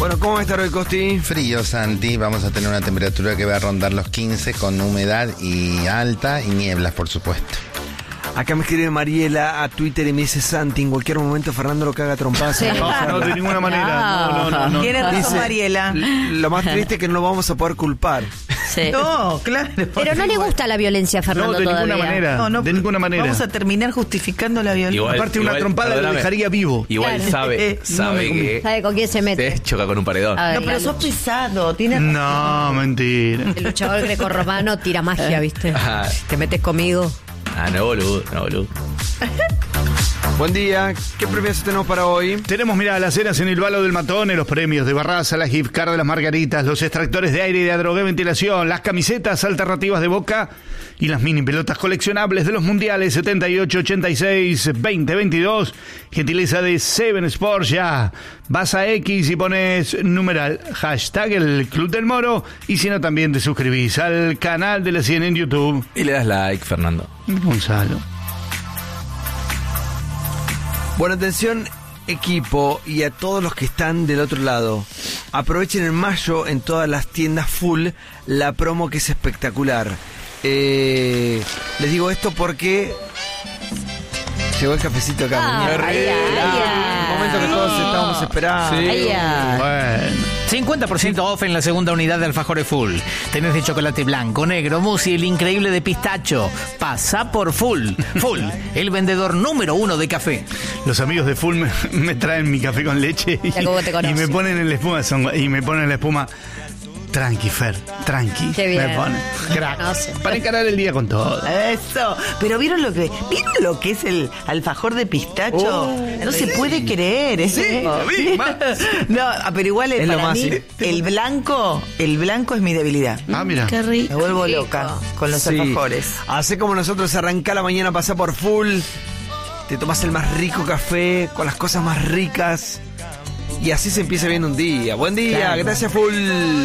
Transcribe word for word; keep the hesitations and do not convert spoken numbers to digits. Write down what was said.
Bueno, ¿cómo va a estar hoy, Costi? Frío, Santi. Vamos a tener una temperatura que va a rondar los quince con humedad y alta y nieblas, por supuesto. Acá me escribe Mariela a Twitter y me dice: Santi, en cualquier momento Fernando lo caga trompadas. Sí. No, no, de ninguna manera. No, no, no. no. Tiene razón, Dice, Mariela. Lo más triste es que no lo vamos a poder culpar. Sí. No, claro. Pero no le gusta la violencia a Fernando No, de todavía. ninguna manera. No, no, de ninguna manera. Vamos a terminar justificando la violencia. Igual- Aparte, una igual, trompada lo perdóname. dejaría vivo. Igual Claro. sabe, Eh, sabe no me que ¿Sabe con quién se mete? te choca con un paredón. A ver, No, pero la sos lucha. pesado. Tiene razón. No, mentira. El luchador grecorromano tira magia, ¿viste? Ah. Te metes conmigo. Ah, no, boludo, no, boludo. Buen día, ¿qué premios tenemos para hoy? Tenemos, mira, las cenas en el Balo del Matone, los premios de Barraza, la gift card de las Margaritas, los extractores de aire y de Adrogué Ventilación, las camisetas alternativas de Boca y las mini pelotas coleccionables de los mundiales setenta y ocho, ochenta y seis, veinte veintidós. Gentileza de Seven Sports. Ya vas a X y pones numeral hashtag el Club del Moro, y si no, también te suscribís al canal de la cien en YouTube. Y le das like, Fernando. Gonzalo. Bueno, atención equipo y a todos los que están del otro lado. Aprovechen en mayo en todas las tiendas full la promo que es espectacular. Eh, les digo esto porque llegó el cafecito acá. Ah, muñeca. ay, ay, ay. Un momento que todos estábamos esperando. Sí. Ay, ay. Bueno. cincuenta por ciento off en la segunda unidad de alfajores full. Tenés de chocolate blanco, negro, mousse y el increíble de pistacho. Pasa por Full. Full, el vendedor número uno de café. Los amigos de Full me, me traen mi café con leche y, Ya como te y conoce. me ponen en la espuma son- y me ponen la espuma. Tranqui, Fer, tranqui. Qué bien. Me ponen. Crack. No sé. Para encarar el día con todo. Eso. Pero ¿vieron lo que vieron lo que es el alfajor de pistacho? no se puede creer, ¿eh? Sí, lo vi, más. No, pero igual Es lo para más, mí sí. el blanco, el blanco es mi debilidad. Ah, mira. Qué rico. Me vuelvo Rico. loca con los Sí. alfajores. Hace como nosotros, arranca la mañana, pasa por full. Te tomas el más rico café con las cosas más ricas. Y así se empieza bien un día. Buen día, Claro. gracias full.